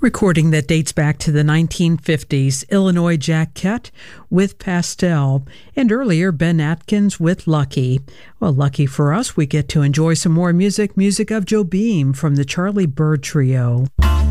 Recording that dates back to the 1950s, Illinois Jack Kett with Pastel, and earlier Ben Atkins with Lucky. Well, lucky for us, we get to enjoy some more music of Joe Beam from the Charlie Byrd Trio.